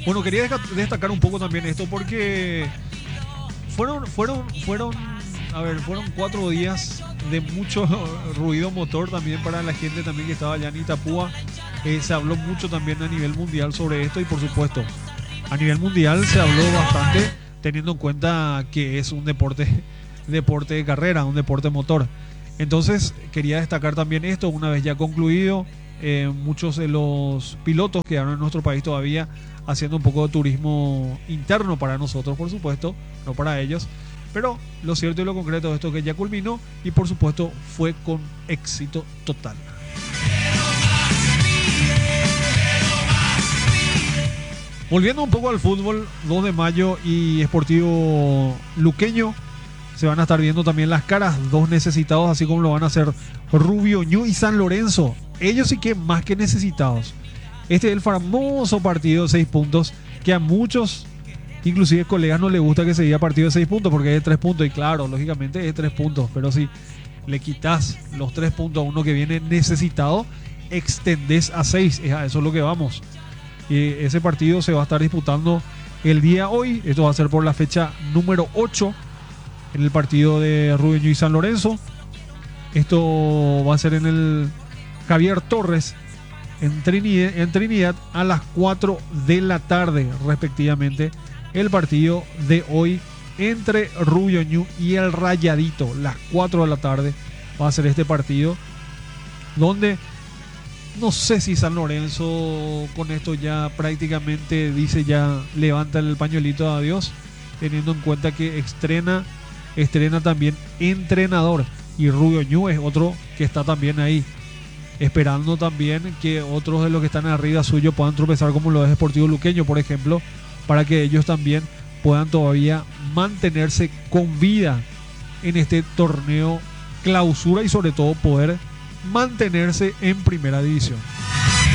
Bueno, quería destacar un poco también esto porque fueron, a ver, fueron 4 días de mucho ruido motor también para la gente también que estaba allá en Itapúa. Se habló mucho también a nivel mundial sobre esto y por supuesto, a nivel mundial se habló bastante teniendo en cuenta que es un deporte de carrera, un deporte motor. Entonces quería destacar también esto una vez ya concluido. Muchos de los pilotos quedaron en nuestro país todavía haciendo un poco de turismo interno para nosotros, por supuesto, no para ellos. Pero lo cierto y lo concreto de esto que ya culminó y por supuesto fue con éxito total. Volviendo un poco al fútbol, 2 de mayo y Sportivo Luqueño se van a estar viendo también las caras, dos necesitados, así como lo van a hacer Rubio Ñu y San Lorenzo. Ellos sí que más que necesitados. Este es el famoso partido de 6 puntos que a muchos, inclusive colegas, no les gusta que se diga partido de 6 puntos porque es de 3 puntos. Y claro, lógicamente es de 3 puntos, pero si le quitas los 3 puntos a uno que viene necesitado, extendés a 6. Eso es lo que vamos. Y ese partido se va a estar disputando el día hoy. Esto va a ser por la fecha número 8 en el partido de Rubio Ñu y San Lorenzo. Esto va a ser en el Javier Torres en Trinidad a las 4 de la tarde respectivamente. El partido de hoy entre Rubio Ñu y el Rayadito, las 4 de la tarde va a ser este partido, donde no sé si San Lorenzo con esto ya prácticamente dice ya levanta el pañuelito de adiós, teniendo en cuenta que estrena también entrenador y Rubio Ñu es otro que está también ahí esperando también que otros de los que están arriba suyo puedan tropezar, como lo es Sportivo Luqueño, por ejemplo, para que ellos también puedan todavía mantenerse con vida en este torneo clausura y sobre todo poder mantenerse en primera división.